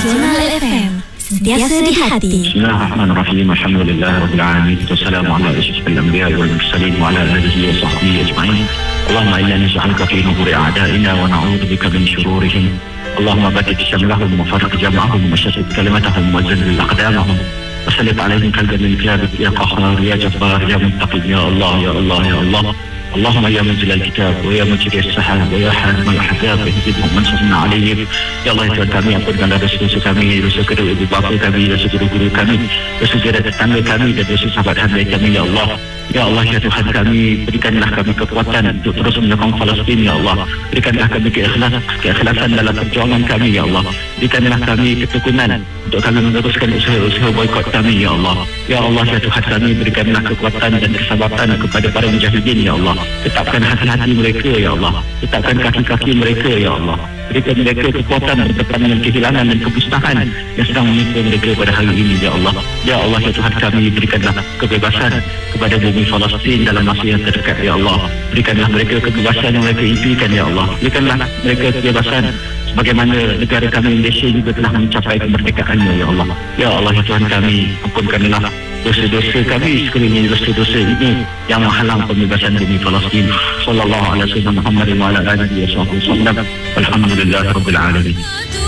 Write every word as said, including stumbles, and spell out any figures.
Nasional F M, sentiasa di hati. Bismillahirrahmanirrahim. Alhamdulillah rabbil alamin. Wassalamu ala asyrafil anbiya'i wal mursalin wa ala alihi wa sahbihi ajma'in. Allahumma inna nas'aluka fi nururi a'da'ina wa na'udzu bika min shururihim. Allahumma batik shamlahum wa farriq jam'ahum wa shattit kalimatahum wa zilzil aqdamahum. وسلط عليهم كالجبل الكابر يا قهار يا جبار يا منتقم يا الله يا الله يا الله. اللهم يا منزل الكتاب ويا مجري السحاب ويا حازم الاحزاب اهدهم وانصرنا عليهم. يا الله Tuhan kami, ampunkanlah dosa-dosa kami, dosa kedua ibu bapa kami, dosa guru-guru kami, dosa jiran tetangga kami dan dosa sahabat hamba kami ya Allah. Ya Allah ya Tuhan kami, berikanlah kami kekuatan untuk terus menyokong Palestin ya Allah. Berikanlah kami keikhlasan, keikhlasan dalam perjuangan kami ya Allah. Berikanlah kami ketekunan untuk kami meneruskan usaha-usaha boikot kami ya Allah. Ya Allah ya Tuhan kami, berikanlah kekuatan dan kesabaran kepada para mujahidin ya Allah. Tetapkan hati-hati mereka ya Allah. Tetapkan kaki-kaki mereka ya Allah. Berikan mereka kekuatan berdepan dengan kehilangan dan kemusnahan yang sedang menimpa mereka pada hari ini ya Allah. Ya Allah ya Tuhan kami, berikanlah kebebasan kepada bumi Palestin dalam masa yang terdekat ya Allah. Berikanlah mereka kebebasan yang mereka impikan ya Allah. Berikanlah mereka kebebasan sebagaimana negara kami Malaysia juga telah mencapai kemerdekaannya ya Allah. Ya Allah ya Tuhan kami, ampunkanlah dosa-dosa kami sekalinya dosa-dosa ini yang menghalang pembebasan bumi Palestin. Sallallahu alaihi wasallam Muhammad wa ala alihi wa sahbihi wasallam. Alhamdulillah rabbil alamin.